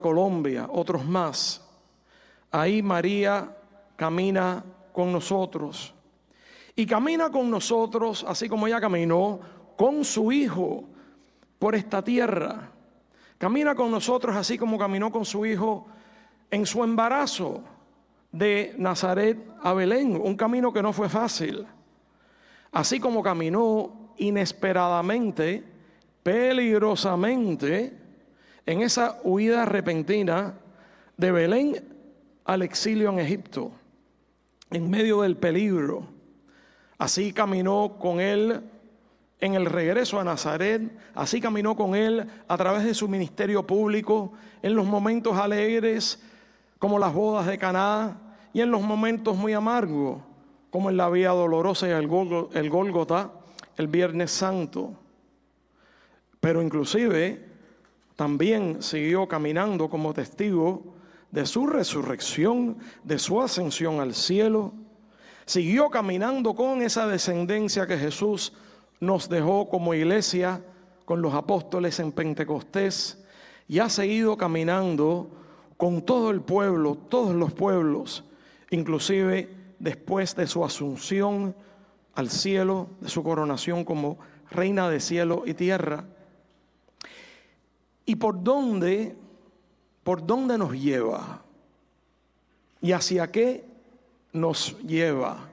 Colombia, otros más. Ahí María camina con nosotros. Y camina con nosotros, así como ella caminó con su hijo por esta tierra. Camina con nosotros así como caminó con su hijo en su embarazo de Nazaret a Belén. Un camino que no fue fácil. Así como caminó inesperadamente, peligrosamente, en esa huida repentina de Belén al exilio en Egipto, en medio del peligro. Así caminó con él en el regreso a Nazaret, así caminó con él a través de su ministerio público, en los momentos alegres como las bodas de Caná y en los momentos muy amargos como en la vía dolorosa y el Gólgota, el Viernes Santo. Pero inclusive también siguió caminando como testigo de su resurrección, de su ascensión al cielo. Siguió caminando con esa descendencia que Jesús nos dejó como iglesia con los apóstoles en Pentecostés, y ha seguido caminando con todo el pueblo, todos los pueblos, inclusive después de su asunción al cielo, de su coronación como reina de cielo y tierra. ¿Y por dónde nos lleva? ¿Y hacia qué nos lleva?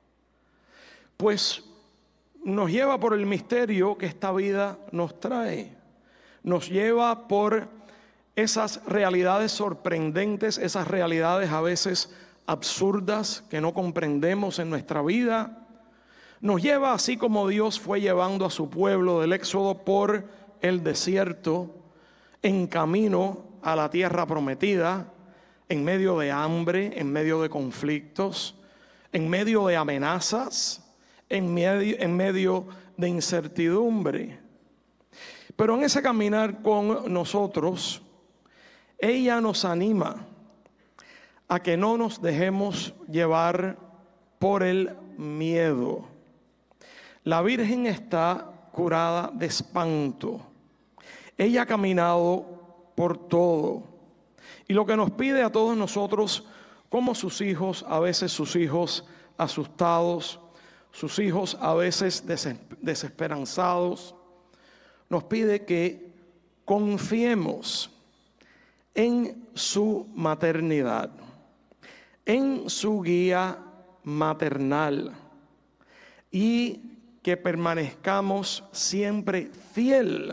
Pues nos lleva por el misterio que esta vida nos trae. Nos lleva por esas realidades sorprendentes, esas realidades a veces absurdas que no comprendemos en nuestra vida. Nos lleva así como Dios fue llevando a su pueblo del Éxodo por el desierto, en camino a la tierra prometida, en medio de hambre, en medio de conflictos, en medio de amenazas, en medio de incertidumbre. Pero en ese caminar con nosotros, ella nos anima a que no nos dejemos llevar por el miedo. La Virgen está curada de espanto. Ella ha caminado por todo. Y lo que nos pide a todos nosotros, como sus hijos, a veces sus hijos asustados, sus hijos a veces desesperanzados, nos pide que confiemos en su maternidad, en su guía maternal, y que permanezcamos siempre fiel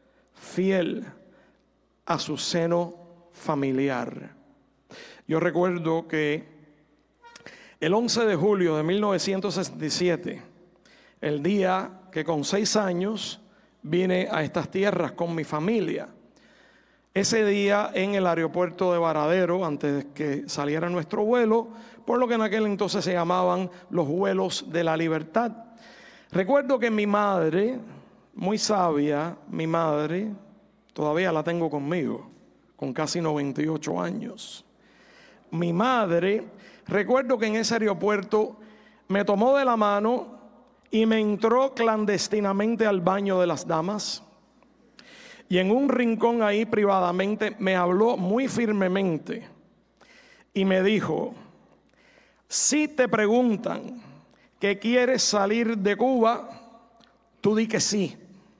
a su seno familiar. Yo recuerdo que el 11 de julio de 1967, el día que con 6 años vine a estas tierras con mi familia, ese día en el aeropuerto de Varadero, antes de que saliera nuestro vuelo, por lo que en aquel entonces se llamaban los vuelos de la libertad. Recuerdo que mi madre, muy sabia, mi madre, todavía la tengo conmigo, con casi 98 años. Mi madre, recuerdo que en ese aeropuerto me tomó de la mano y me entró clandestinamente al baño de las damas. Y en un rincón ahí privadamente me habló muy firmemente y me dijo: si te preguntan que quieres salir de Cuba, tú di que sí.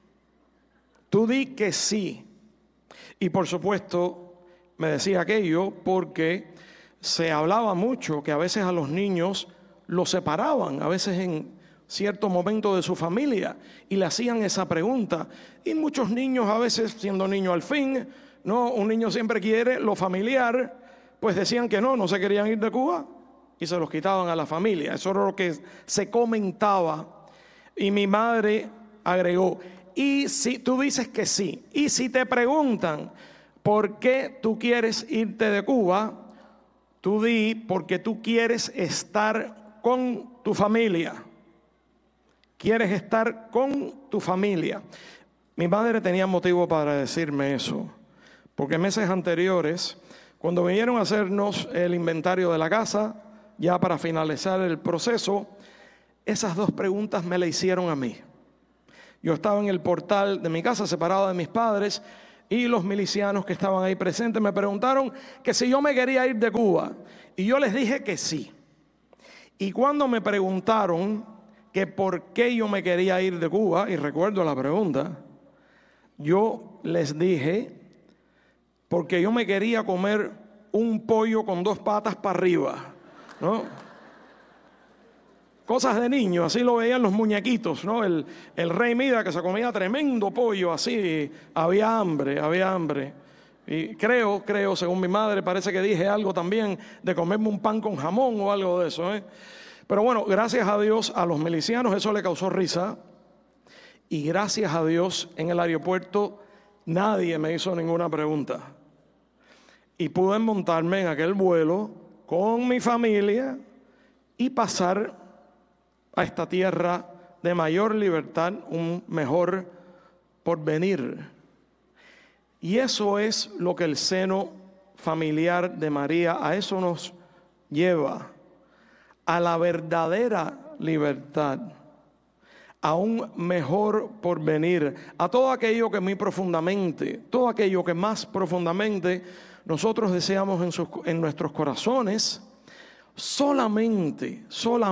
Tú di que sí. Y por supuesto me decía aquello porque se hablaba mucho que a veces a los niños los separaban, a veces en cierto momento de su familia, y le hacían esa pregunta. Y muchos niños, a veces siendo niños al fin, no, un niño siempre quiere lo familiar, pues decían que no se querían ir de Cuba y se los quitaban a la familia. Eso era lo que se comentaba. Y mi madre agregó: y si tú dices que sí, y si te preguntan por qué tú quieres irte de Cuba, tú di porque tú quieres estar con tu familia. Quieres estar con tu familia. Mi madre tenía motivo para decirme eso, porque meses anteriores, cuando vinieron a hacernos el inventario de la casa, ya para finalizar el proceso, esas 2 preguntas me la hicieron a mí. Yo estaba en el portal de mi casa, separado de mis padres, y los milicianos que estaban ahí presentes me preguntaron que si yo me quería ir de Cuba, y yo les dije que sí. Y cuando me preguntaron que por qué yo me quería ir de Cuba, y recuerdo la pregunta, yo les dije porque yo me quería comer un pollo con 2 patas para arriba, ¿no? Cosas de niño, así lo veían los muñequitos, ¿no? El rey Mida, que se comía tremendo pollo, así, había hambre. Y creo, según mi madre, parece que dije algo también de comerme un pan con jamón o algo de eso, ¿eh? Pero bueno, gracias a Dios, a los milicianos eso le causó risa. Y gracias a Dios, en el aeropuerto nadie me hizo ninguna pregunta. Y pude montarme en aquel vuelo con mi familia y pasar a esta tierra de mayor libertad, un mejor porvenir. Y eso es lo que el seno familiar de María, a eso nos lleva, a la verdadera libertad, a un mejor porvenir, a todo aquello que muy profundamente, todo aquello que más profundamente nosotros deseamos en nuestros corazones, solamente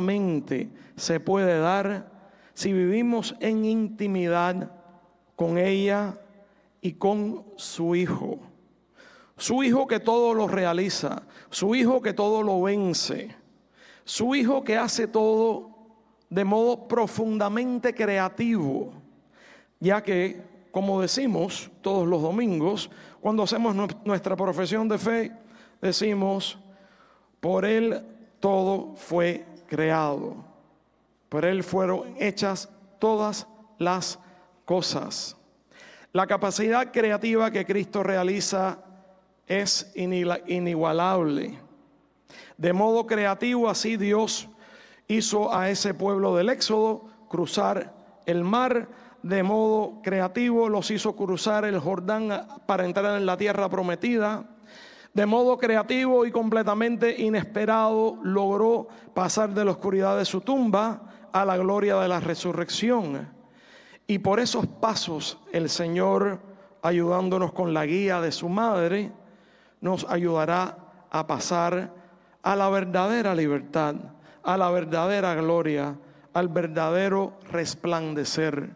se puede dar si vivimos en intimidad con ella y con su Hijo. Su Hijo que todo lo realiza, su Hijo que todo lo vence, su Hijo que hace todo de modo profundamente creativo, ya que, como decimos todos los domingos, cuando hacemos nuestra profesión de fe, decimos, por Él todo fue creado, por Él fueron hechas todas las cosas. La capacidad creativa que Cristo realiza es inigualable. De modo creativo, así Dios hizo a ese pueblo del Éxodo cruzar el mar. De modo creativo los hizo cruzar el Jordán para entrar en la tierra prometida. De modo creativo y completamente inesperado logró pasar de la oscuridad de su tumba a la gloria de la resurrección. Y por esos pasos el Señor, ayudándonos con la guía de su madre, nos ayudará a pasar a la verdadera libertad, a la verdadera gloria, al verdadero resplandecer.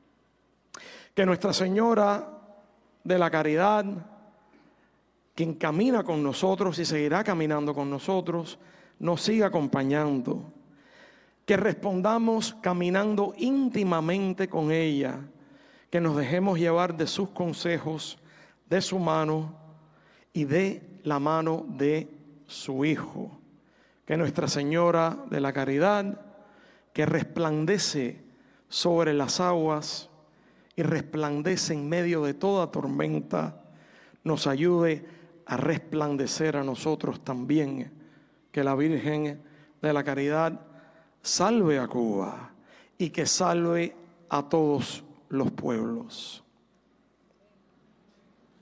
Que Nuestra Señora de la Caridad, quien camina con nosotros y seguirá caminando con nosotros, nos siga acompañando. Que respondamos caminando íntimamente con ella, que nos dejemos llevar de sus consejos, de su mano y de la mano de su Hijo. Que Nuestra Señora de la Caridad, que resplandece sobre las aguas y resplandece en medio de toda tormenta, nos ayude a resplandecer a nosotros también. Que la Virgen de la Caridad salve a Cuba y que salve a todos los pueblos.